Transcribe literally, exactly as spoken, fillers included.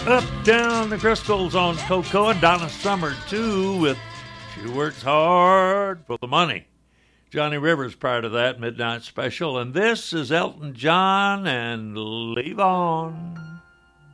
Up, down the crystals on Cocoa, and Donna Summer, too, with She Works Hard for the Money. Johnny Rivers prior to that, Midnight Special. And this is Elton John and Leave On.